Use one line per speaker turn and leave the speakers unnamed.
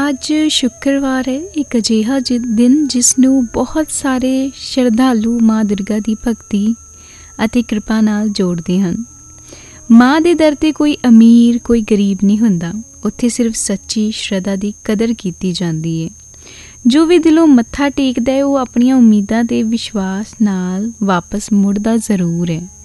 ਅੱਜ ਸ਼ੁੱਕਰਵਾਰ ਹੈ, ਇੱਕ ਅਜਿਹਾ ਦਿਨ ਜਿਸ ਨੂੰ ਬਹੁਤ ਸਾਰੇ ਸ਼ਰਧਾਲੂ ਮਾਂ ਦੁਰਗਾ ਦੀ ਭਗਤੀ ਅਤੇ ਕਿਰਪਾ ਨਾਲ ਜੋੜਦੇ ਹਨ। ਮਾਂ ਦੇ ਦਰ 'ਤੇ ਕੋਈ ਅਮੀਰ ਕੋਈ ਗਰੀਬ ਨਹੀਂ ਹੁੰਦਾ, ਉੱਥੇ ਸਿਰਫ ਸੱਚੀ ਸ਼ਰਧਾ ਦੀ ਕਦਰ ਕੀਤੀ ਜਾਂਦੀ ਹੈ। ਜੋ ਵੀ ਦਿਲੋਂ ਮੱਥਾ ਟੇਕਦਾ ਹੈ ਉਹ ਆਪਣੀਆਂ ਉਮੀਦਾਂ 'ਤੇ ਵਿਸ਼ਵਾਸ ਨਾਲ ਵਾਪਸ ਮੁੜਦਾ ਜ਼ਰੂਰ ਹੈ।